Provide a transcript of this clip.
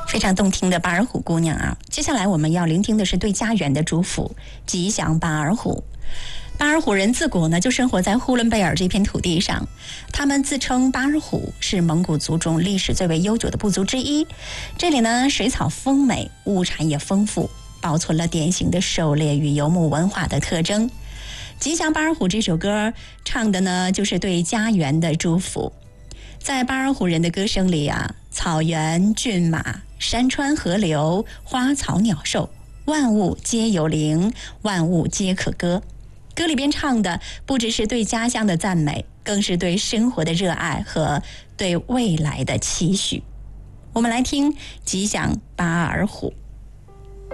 非常动听的巴尔虎姑娘啊！接下来我们要聆听的是对家园的祝福，吉祥巴尔虎。巴尔虎人自古呢就生活在呼伦贝尔这片土地上，他们自称巴尔虎，是蒙古族中历史最为悠久的部族之一。这里呢水草丰美，物产也丰富，保存了典型的狩猎与游牧文化的特征。吉祥巴尔虎这首歌唱的呢就是对家园的祝福。在巴尔虎人的歌声里啊，草原、骏马、山川、河流、花草、鸟兽，万物皆有灵，万物皆可歌。歌里边唱的不只是对家乡的赞美，更是对生活的热爱和对未来的期许。我们来听吉祥巴尔虎。